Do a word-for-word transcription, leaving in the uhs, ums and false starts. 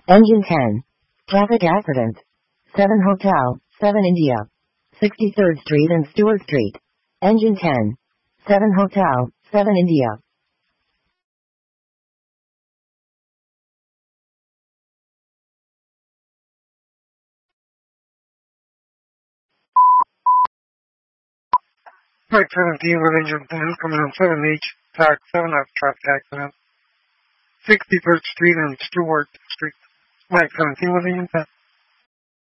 Engine ten. Traffic accident. seven Hotel, seven India. sixty-third Street and Stewart Street. Engine ten. seven Hotel, seven India. Mike seventeen with engine ten coming on seven H, tax seven F traffic accident. sixty-third Street and Stewart Street. Mike seventeen with engine ten.